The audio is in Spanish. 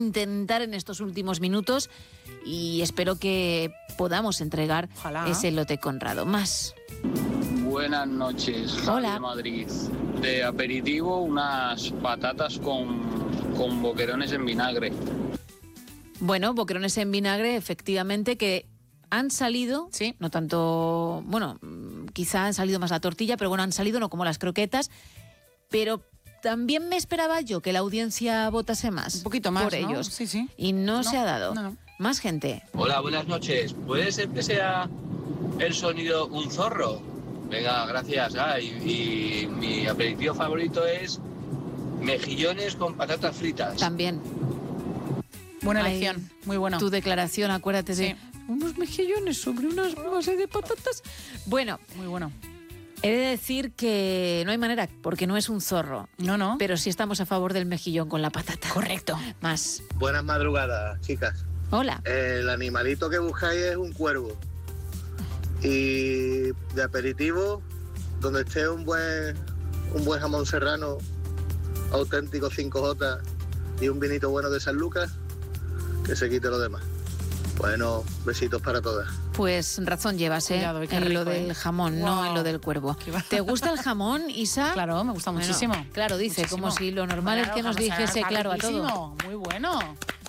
intentar en estos últimos minutos y espero que podamos entregar ese lote Conrado. Más. Buenas noches, Javi. Hola. De Madrid. De aperitivo, unas patatas con boquerones en vinagre. Bueno, boquerones en vinagre, efectivamente, que han salido, sí, no tanto, bueno, quizá han salido más la tortilla, pero bueno, han salido no como las croquetas, pero también me esperaba yo que la audiencia votase más. Un poquito más, por ¿no? ellos. Sí, sí. Y no se ha dado. No. Más gente. Hola, buenas noches. ¿Puede ser que sea el sonido un zorro? Venga, gracias. Y mi aperitivo favorito es mejillones con patatas fritas. También. Buena elección, muy bueno. Tu declaración, acuérdate de unos mejillones sobre unas base de patatas. Bueno. Muy bueno. He de decir que no hay manera, porque no es un zorro. No. Pero sí estamos a favor del mejillón con la patata. Correcto. Más. Buenas madrugadas, chicas. Hola. El animalito que buscáis es un cuervo. Y de aperitivo, donde esté un buen jamón serrano auténtico 5J y un vinito bueno de San Lucas, que se quite lo demás. Bueno, besitos para todas. Pues razón llevas, Cuidado, qué en rico, lo del jamón, no en lo del cuervo. ¿Te gusta el jamón, Isa? Claro, me gusta muchísimo. Claro, dice, Muchísimo. como si lo normal es que nos dijese claro a todo. Muy bueno.